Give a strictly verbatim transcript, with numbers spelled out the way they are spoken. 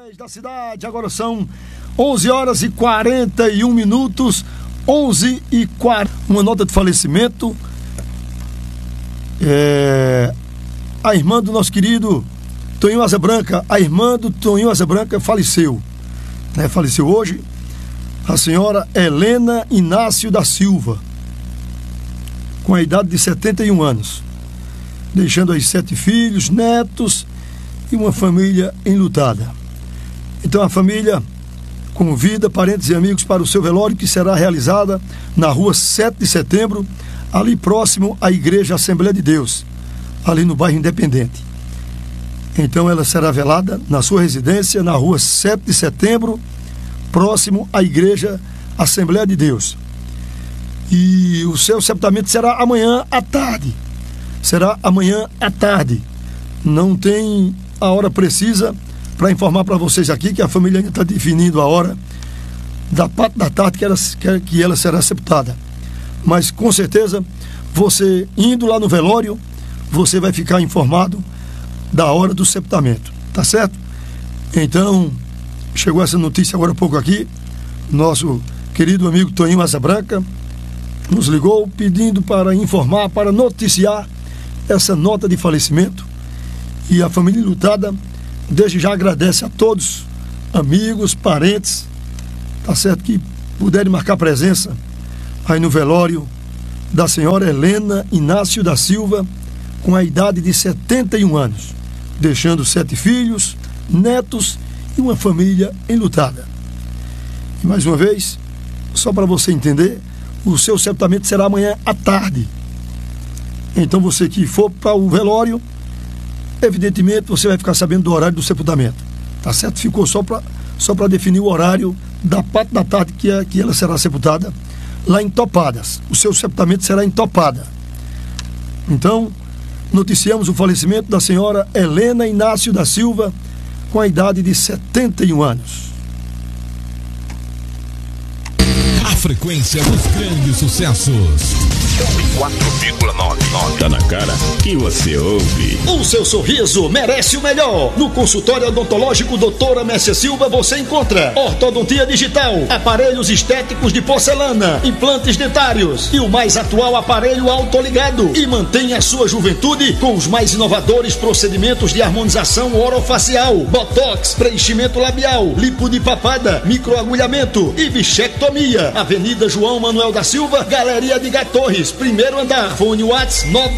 Da cidade, agora são onze horas e quarenta e um minutos, onze e quarenta. Uma nota de falecimento. É, a irmã do nosso querido Toninho Asa Branca, a irmã do Toninho Asa Branca faleceu, né? Faleceu hoje a senhora Helena Inácio da Silva, com a idade de setenta e um anos, deixando aí sete filhos, netos e uma família enlutada. Então a família convida parentes e amigos para o seu velório, que será realizada na rua sete de setembro, ali próximo à Igreja Assembleia de Deus, ali no bairro Independente. Então ela será velada na sua residência, na rua sete de setembro, próximo à Igreja Assembleia de Deus. E o seu sepultamento será amanhã à tarde. Será amanhã à tarde. Não tem a hora precisa para informar para vocês aqui, que a família ainda está definindo a hora da parte da tarde que ela, que ela será sepultada. Mas com certeza, você indo lá no velório, você vai ficar informado da hora do sepultamento, tá certo? Então, chegou essa notícia agora há pouco aqui, nosso querido amigo Toninho Asa Branca nos ligou pedindo para informar, para noticiar essa nota de falecimento, e a família enlutada desde já agradece a todos, amigos, parentes, tá certo, que puderem marcar presença aí no velório da senhora Helena Inácio da Silva, com a idade de setenta e um anos, deixando sete filhos, netos e uma família enlutada. E mais uma vez, só para você entender, o seu sepultamento será amanhã à tarde. Então você que for para o velório, evidentemente você vai ficar sabendo do horário do sepultamento, tá certo? Ficou só para só para definir o horário da parte da tarde que, é, que ela será sepultada lá em Topadas. O seu sepultamento será em Topada. Então, noticiamos o falecimento da senhora Helena Inácio da Silva, com a idade de setenta e um anos. A frequência dos grandes sucessos. quatro vírgula nove nove. Tá na cara que você ouve. O seu sorriso merece o melhor. No consultório odontológico doutora Mércia Silva você encontra ortodontia digital, aparelhos estéticos de porcelana, implantes dentários e o mais atual aparelho autoligado. E mantenha a sua juventude com os mais inovadores procedimentos de harmonização orofacial, botox, preenchimento labial, lipo de papada, microagulhamento e bichectomia. Avenida João Manuel da Silva, Galeria de Gatorres, primeiro andar. Fone WhatsApp nove